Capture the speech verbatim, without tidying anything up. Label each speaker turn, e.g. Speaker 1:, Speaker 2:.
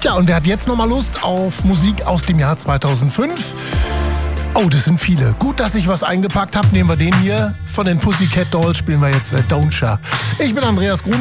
Speaker 1: Ja, und wer hat jetzt nochmal Lust auf Musik aus dem Jahr zweitausendfünf? Oh, das sind viele. Gut, dass ich was eingepackt habe. Nehmen wir den hier. Von den Pussycat Dolls spielen wir jetzt äh, Don't Sha. Ich bin Andreas Grun.